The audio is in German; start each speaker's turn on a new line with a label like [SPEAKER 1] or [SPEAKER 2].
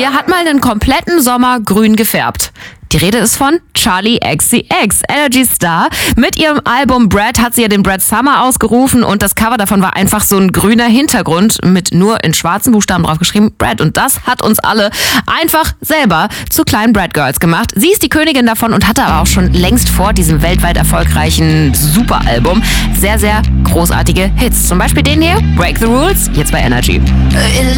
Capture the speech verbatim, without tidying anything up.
[SPEAKER 1] der hat mal einen kompletten Sommer grün gefärbt. Die Rede ist von Charli X C X, Energy Star. Mit ihrem Album Brad hat sie ja den Brad Summer ausgerufen und das Cover davon war einfach so ein grüner Hintergrund mit nur in schwarzen Buchstaben drauf geschrieben Brad. Und das hat uns alle einfach selber zu kleinen Brad Girls gemacht. Sie ist die Königin davon und hatte aber auch schon längst vor diesem weltweit erfolgreichen Superalbum sehr, sehr großartige Hits. Zum Beispiel den hier, Break the Rules, jetzt bei Energy.